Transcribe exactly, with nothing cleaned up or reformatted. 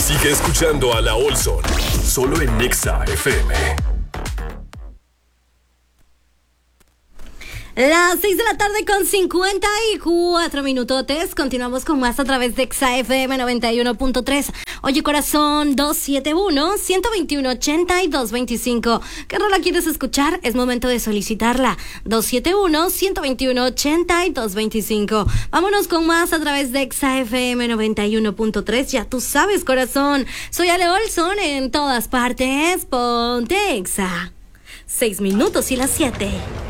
Sigue escuchando a La Olson, solo en Nexa F M. Las seis de la tarde con cincuenta y cuatro minutotes. Continuamos con más a través de Nexa F M noventa y uno punto tres. Oye, corazón, dos siete uno, uno dos uno, ocho dos dos cinco. ¿Qué rola quieres escuchar? Es momento de solicitarla. dos siete uno, uno dos uno, ocho dos dos cinco. Vámonos con más a través de Nexa F M noventa y uno punto tres. Ya tú sabes, corazón. Soy Ale Olson en todas partes. Ponte Exa. Seis minutos y las siete.